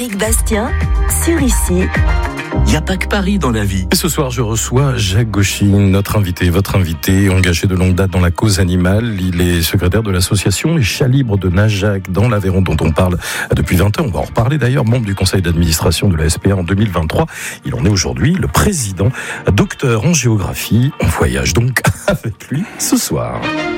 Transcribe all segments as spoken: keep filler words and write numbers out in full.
Frédéric Bastien, sur Ici. Il n'y a pas que Paris dans la vie. Et ce soir, je reçois Jacques Gauchy, notre invité, votre invité, engagé de longue date dans la cause animale. Il est secrétaire de l'association Les Chats Libres de Najac, dans l'Aveyron, dont on parle depuis vingt ans. On va en reparler d'ailleurs, membre du conseil d'administration de la S P A en deux mille vingt-trois. Il en est aujourd'hui le président, docteur en géographie. On voyage donc avec lui ce soir.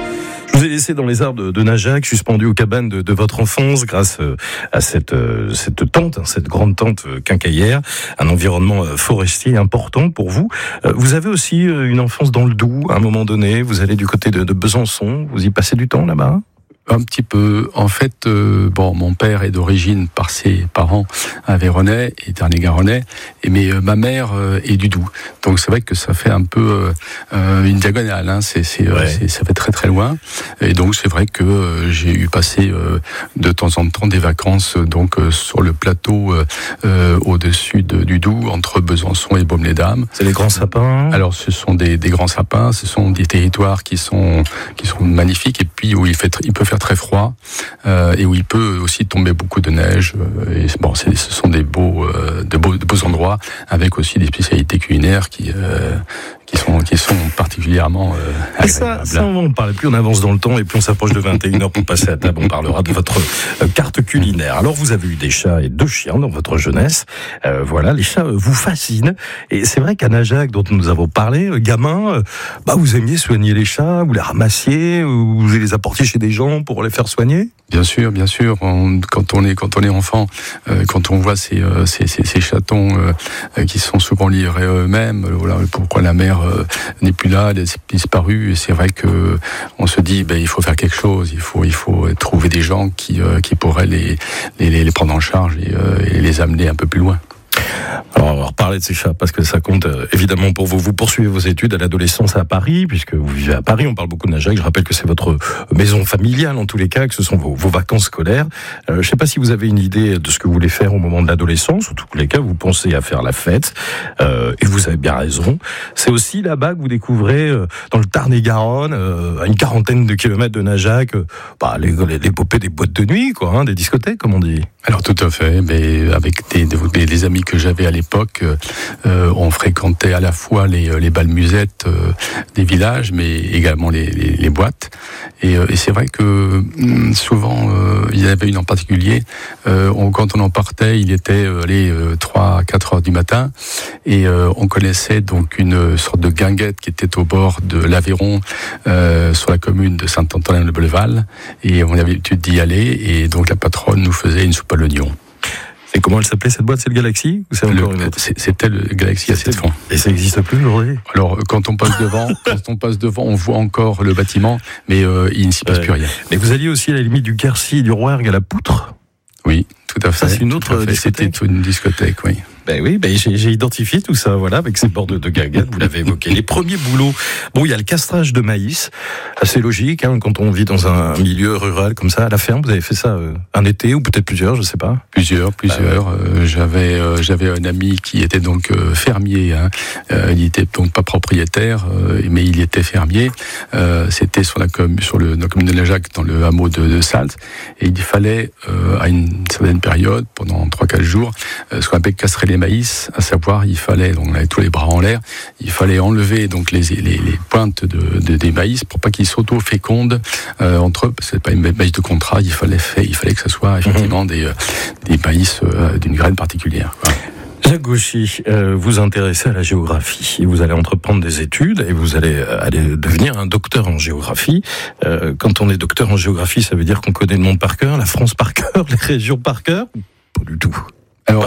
Je vous ai laissé dans les arbres de, de Najac, suspendu aux cabanes de, de votre enfance, grâce à cette, cette tente, cette grande tente quincaillère, un environnement forestier important pour vous. Vous avez aussi une enfance dans le Doubs, à un moment donné. Vous allez du côté de, de Besançon. Vous y passez du temps là-bas ? Un petit peu. En fait, euh, bon, mon père est d'origine par ses parents aveyronnais et Tarn-et-Garonnais, et mais euh, ma mère euh, est du Doubs. Donc c'est vrai que ça fait un peu euh, une diagonale. Hein. C'est, c'est, ouais. c'est, ça fait très très loin. Et donc c'est vrai que euh, j'ai eu passé euh, de temps en temps des vacances donc euh, sur le plateau euh, euh, au-dessus de, du Doubs, entre Besançon et Baume-les-Dames. C'est les grands sapins. Alors ce sont des, des grands sapins. Ce sont des territoires qui sont qui sont magnifiques, et puis où il fait il peut faire très froid euh, et où il peut aussi tomber beaucoup de neige. Euh, et bon, c'est, ce sont des beaux, euh, de beaux, de beaux endroits, avec aussi des spécialités culinaires qui euh, qui sont qui sont particulièrement euh, agréables. Et ça, ça, on ne parle plus. On avance dans le temps et plus on s'approche de vingt et une heures pour passer à table. On parlera de votre euh, carte culinaire. Alors, vous avez eu des chats et deux chiens dans votre jeunesse. Euh, voilà, les chats euh, vous fascinent. Et c'est vrai qu'à Najac, dont nous avons parlé, euh, gamin, euh, bah vous aimiez soigner les chats, vous les ramassiez, ou vous les apportiez chez des gens pour les faire soigner ? Bien sûr, bien sûr. On, quand on est quand on est enfant, euh, quand on voit ces euh, ces, ces, ces chatons euh, qui sont souvent livrés eux-mêmes, euh, voilà pourquoi la mère euh, n'est plus là, elle est disparue. Et c'est vrai que on se dit, ben il faut faire quelque chose. Il faut il faut trouver des gens qui euh, qui pourraient les, les les prendre en charge et, euh, et les amener un peu plus loin. Alors, on va reparler de ces chats parce que ça compte euh, évidemment pour vous. Vous poursuivez vos études à l'adolescence à Paris, puisque vous vivez à Paris. On parle beaucoup de Najac. Je rappelle que c'est votre maison familiale en tous les cas, que ce sont vos, vos vacances scolaires. Euh, je ne sais pas si vous avez une idée de ce que vous voulez faire au moment de l'adolescence. En tous les cas, vous pensez à faire la fête. Euh, et vous avez bien raison. C'est aussi là-bas que vous découvrez, euh, dans le Tarn-et-Garonne, euh, à une quarantaine de kilomètres de Najac, euh, bah, les, les, l'épopée des boîtes de nuit, quoi, hein, des discothèques, comme on dit. Alors tout à fait. Mais avec des, des, des amis que j'avais à l'époque, euh, on fréquentait à la fois les, les bals musettes euh, des villages, mais également les, les, les boîtes. Et, euh, et c'est vrai que souvent, euh, il y avait une en particulier. Euh, on, quand on en partait, il était euh, les euh, trois à quatre heures du matin, et euh, on connaissait donc une sorte de guinguette qui était au bord de l'Aveyron, euh, sur la commune de Saint-Antonin-le-Belleval, et on avait l'habitude d'y aller. Et donc la patronne nous faisait une soupe à l'oignon. Et comment elle s'appelait cette boîte? C'est le Galaxy ou c'est encore le, une autre? C'était le Galaxy à sept fonds. Et ça n'existe plus aujourd'hui? Alors quand on passe devant, quand on passe devant, on voit encore le bâtiment, mais euh, il ne s'y passe ouais. plus rien. Mais vous alliez aussi à la limite du Quercy et du Rouergue à la Poutre? Oui, tout à fait. Ça c'est une autre discothèque. C'était une discothèque, oui. Ben oui, ben j'ai, j'ai identifié tout ça, voilà, avec ces bords de, de guinguettes, vous l'avez évoqué. Les premiers boulots, bon, il y a le castrage de maïs, assez logique, hein, quand on vit dans un milieu rural comme ça, à la ferme. Vous avez fait ça euh, un été ou peut-être plusieurs, je sais pas. Plusieurs, plusieurs. Ah ouais. euh, j'avais, euh, j'avais un ami qui était donc euh, fermier. Hein. Euh, il était donc pas propriétaire, euh, mais il était fermier. Euh, c'était sur la com- sur le dans la commune de Najac, dans le hameau de, de Salte, et il fallait euh, à une certaine période, pendant trois quatre jours, euh, ce qu'on appelle castrer les maïs, à savoir il fallait, donc on avait tous les bras en l'air, il fallait enlever donc les les, les pointes de, de des maïs pour pas qu'ils s'auto-fécondent euh, entre eux, parce que c'est pas une maïs de contrat, il fallait fait, il fallait que ce soit effectivement mmh. des euh, des maïs euh, d'une graine particulière, quoi. Jacques Gauchy, euh, vous intéressez à la géographie et vous allez entreprendre des études et vous allez euh, aller devenir un docteur en géographie. Euh, quand on est docteur en géographie, ça veut dire qu'on connaît le monde par cœur, la France par cœur, les régions par cœur? Pas du tout. Alors,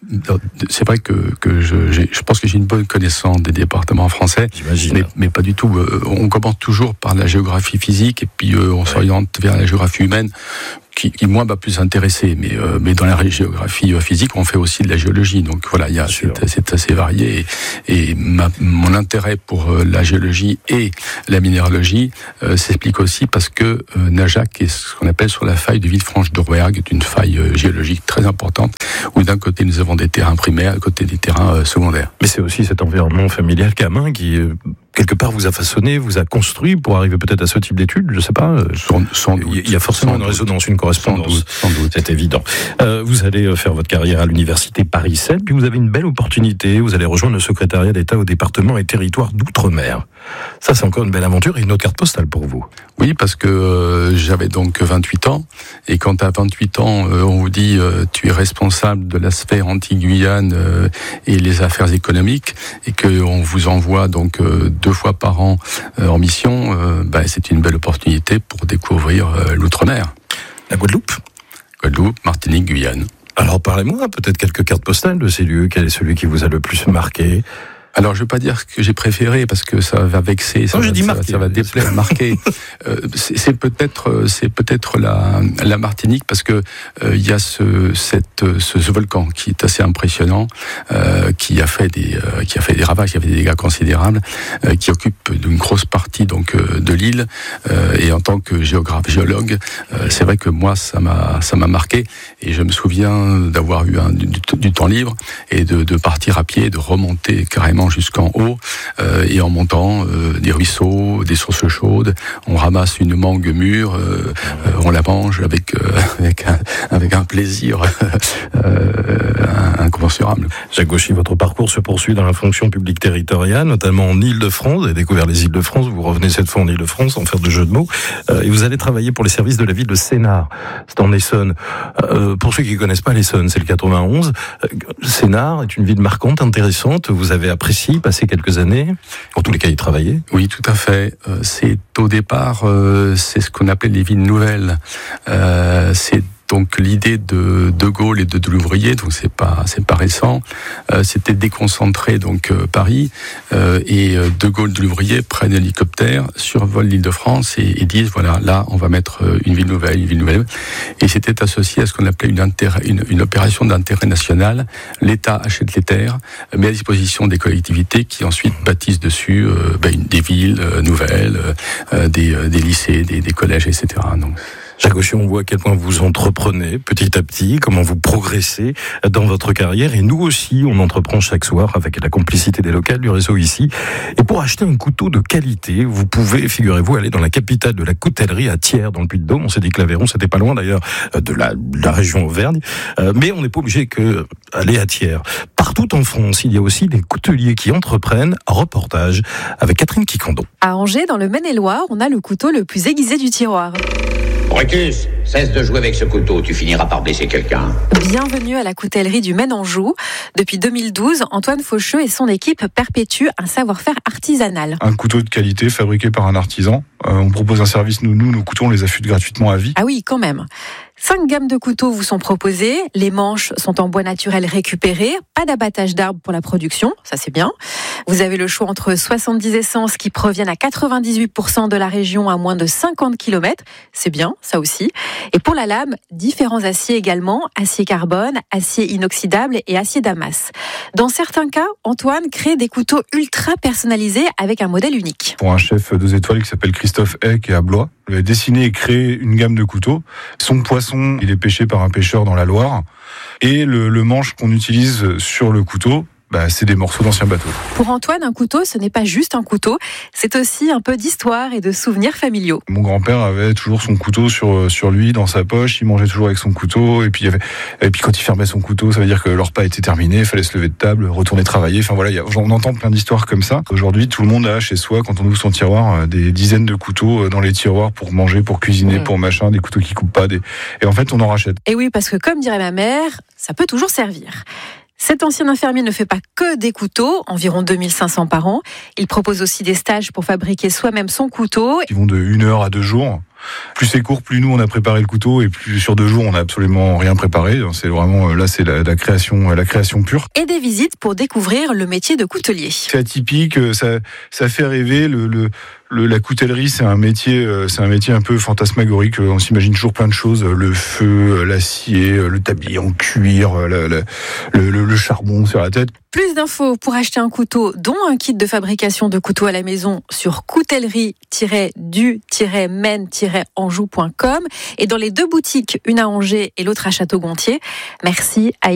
c'est vrai que, que je, j'ai, je pense que j'ai une bonne connaissance des départements français, j'imagine, mais, mais pas du tout. Euh, on commence toujours par la géographie physique et puis euh, on ouais. s'oriente vers la géographie humaine, qui, qui moi m'a plus intéressé. Mais, euh, mais dans la géographie physique, on fait aussi de la géologie. Donc voilà, il y a, c'est, c'est assez varié. Et, et ma, mon intérêt pour euh, la géologie et la minéralogie euh, s'explique aussi parce que euh, Najac est ce qu'on appelle sur la faille de Villefranche de Rouergue, est une faille euh, géologique très importante, où d'un côté nous avons des terrains primaires, à côté des terrains euh, secondaires. Mais c'est aussi cet environnement familial camin qui, euh, quelque part vous a façonné, vous a construit pour arriver peut-être à ce type d'études, je sais pas. Sans, sans doute. Il y a forcément une résonance, une correspondance. Sans doute, sans doute. C'est évident. Euh, vous allez faire votre carrière à l'université Paris sept, puis vous avez une belle opportunité. Vous allez rejoindre le secrétariat d'État au département et territoire d'outre-mer. Ça, c'est encore une belle aventure et une autre carte postale pour vous. Oui, parce que euh, j'avais donc vingt-huit ans, et quand à vingt-huit ans, euh, on vous dit euh, tu es responsable de la sphère anti-Guyane euh, et les affaires économiques, et qu'on vous envoie donc euh, deux fois par an euh, en mission, euh, bah, c'est une belle opportunité pour découvrir euh, l'outre-mer. La Guadeloupe Guadeloupe, Martinique, Guyane. Alors parlez-moi peut-être quelques cartes postales de ces lieux. Quel est celui qui vous a le plus marqué ? Alors, je veux pas dire que j'ai préféré parce que ça va vexer, ça, non, va, j'ai dit ça, marqué, ça va déplaire, marquer. Euh, c'est, c'est peut-être, c'est peut-être la, la Martinique parce que euh, il y a ce, cette, ce, ce volcan qui est assez impressionnant, euh, qui a fait des, euh, qui a fait des ravages, qui a fait des dégâts considérables, euh, qui occupe une grosse partie donc euh, de l'île. Euh, et en tant que géographe, géologue, euh, c'est vrai que moi, ça m'a, ça m'a marqué. Et je me souviens d'avoir eu un, du, du temps libre et de, de partir à pied, de remonter carrément jusqu'en haut, euh, et en montant euh, des ruisseaux, des sources chaudes, on ramasse une mangue mûre, euh, euh, on la mange avec euh, avec un avec un plaisir euh, incommensurable. Jacques Gauchy, votre parcours se poursuit dans la fonction publique territoriale, notamment en Île-de-France. Vous avez découvert les Îles-de-France, vous revenez cette fois en Île-de-France, sans faire de jeu de mots, euh, et vous allez travailler pour les services de la ville de Sénart. C'est en Essonne. Euh, pour ceux qui ne connaissent pas l'Essonne, c'est le quatre-vingt-onze. Euh, Sénart est une ville marquante, intéressante. Vous avez apprécié passer quelques années, en tous les cas y travailler. Oui, tout à fait. Euh, c'est au départ, euh, c'est ce qu'on appelait les villes nouvelles. Euh, c'est donc l'idée de De Gaulle et de Delouvrier, donc c'est pas c'est pas récent. Euh, c'était déconcentrer donc euh, Paris, euh, et euh, De Gaulle, Delouvrier prennent l'hélicoptère, survolent l'Île-de-France et, et disent voilà, là on va mettre une ville nouvelle, une ville nouvelle. Et c'était associé à ce qu'on appelait une, intérêt, une, une opération d'intérêt national. L'État achète les terres, met à disposition des collectivités qui ensuite bâtissent dessus euh, ben, des villes euh, nouvelles, euh, des, euh, des lycées, des, des collèges, et cetera. Donc Jacques Gauchy, on voit à quel point vous entreprenez petit à petit, comment vous progressez dans votre carrière. Et nous aussi, on entreprend chaque soir avec la complicité des locales du réseau ici. Et pour acheter un couteau de qualité, vous pouvez, figurez-vous, aller dans la capitale de la coutellerie à Thiers, dans le Puy-de-Dôme. On s'est dit que l'Aveyron, c'était pas loin d'ailleurs de la, de la région Auvergne. Euh, mais on n'est pas obligé que aller à Thiers. Partout en France, il y a aussi des couteliers qui entreprennent. Reportage avec Catherine Quiquendon. À Angers, dans le Maine-et-Loire, on a le couteau le plus aiguisé du tiroir. Brutus, cesse de jouer avec ce couteau, tu finiras par blesser quelqu'un. Bienvenue à la coutellerie du Maine-Anjou. Depuis deux mille douze, Antoine Faucheux et son équipe perpétuent un savoir-faire artisanal. Un couteau de qualité fabriqué par un artisan. Euh, on propose un service, nous, nous, nos couteaux, on les affûte gratuitement à vie. Ah oui, quand même. Cinq gammes de couteaux vous sont proposées. Les manches sont en bois naturel récupéré. Pas d'abattage d'arbres pour la production, ça c'est bien. Vous avez le choix entre soixante-dix essences qui proviennent à quatre-vingt-dix-huit pour cent de la région à moins de cinquante kilomètres. C'est bien, ça aussi. Et pour la lame, différents aciers également. Acier carbone, acier inoxydable et acier damas. Dans certains cas, Antoine crée des couteaux ultra personnalisés avec un modèle unique. Pour un chef deux étoiles qui s'appelle Christophe Hay, qui est à Blois, il a dessiné et créé une gamme de couteaux. Son poisson, il est pêché par un pêcheur dans la Loire. Et le, le manche qu'on utilise sur le couteau, bah, c'est des morceaux d'anciens bateaux. Pour Antoine, un couteau, ce n'est pas juste un couteau, c'est aussi un peu d'histoire et de souvenirs familiaux. Mon grand-père avait toujours son couteau sur, sur lui, dans sa poche, il mangeait toujours avec son couteau, et puis, il y avait, et puis quand il fermait son couteau, ça veut dire que le repas était terminé, il fallait se lever de table, retourner travailler, enfin voilà, il y a, on entend plein d'histoires comme ça. Aujourd'hui, tout le monde a chez soi, quand on ouvre son tiroir, des dizaines de couteaux dans les tiroirs pour manger, pour cuisiner, mmh. pour machin, des couteaux qui coupent pas, des... et en fait, on en rachète. Et oui, parce que comme dirait ma mère, ça peut toujours servir. Cet ancien infirmier ne fait pas que des couteaux, environ deux mille cinq cents par an. Il propose aussi des stages pour fabriquer soi-même son couteau. Ils vont de une heure à deux jours. Plus c'est court, plus nous on a préparé le couteau, et plus sur deux jours on n'a absolument rien préparé. C'est vraiment, là c'est la, la création, la création pure. Et des visites pour découvrir le métier de coutelier. C'est atypique, ça, ça fait rêver. Le, le, le, la coutellerie, c'est un métier, c'est un métier un peu fantasmagorique. On s'imagine toujours plein de choses, le feu, l'acier, le tablier en cuir, le, le, le, le charbon sur la tête. Plus d'infos pour acheter un couteau, dont un kit de fabrication de couteaux à la maison, sur coutellerie du maine anjou point com, et dans les deux boutiques, une à Angers et l'autre à Château-Gontier. Merci à